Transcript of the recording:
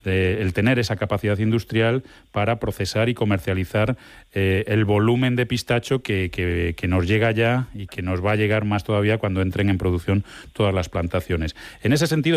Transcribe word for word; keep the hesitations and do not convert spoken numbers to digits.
de el tener esa capacidad industrial para procesar y comercializar eh, el volumen de pistacho que, que, que nos llega ya y que nos va a llegar más todavía cuando entren en producción todas las plantaciones. En ese sentido,